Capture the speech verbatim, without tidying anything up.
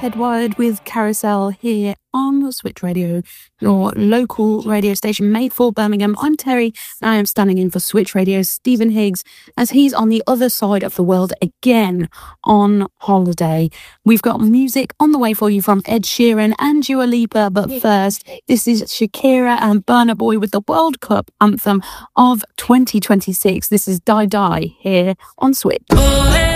Edward with Carousel here on Switch Radio, your local radio station made for Birmingham. I'm Terry, and I am standing in for Switch Radio's Stephen Higgs as he's on the other side of the world again on holiday. We've got music on the way for you from Ed Sheeran and Dua Lipa, but first, this is Shakira and Burna Boy with the World Cup anthem of twenty twenty-six. This is Die Die here on Switch.